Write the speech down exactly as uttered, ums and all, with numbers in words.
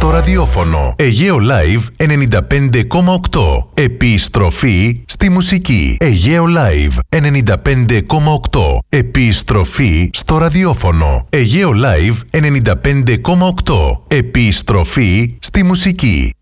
στο ραδιόφωνο. Αιγαίο Live ενενήντα πέντε κόμμα οκτώ. Επιστροφή στη μουσική. Αιγαίο Live ενενήντα πέντε κόμμα οκτώ. Επιστροφή στο ραδιόφωνο. Αιγαίο Live ενενήντα πέντε κόμμα οκτώ. Επιστροφή στη μουσική.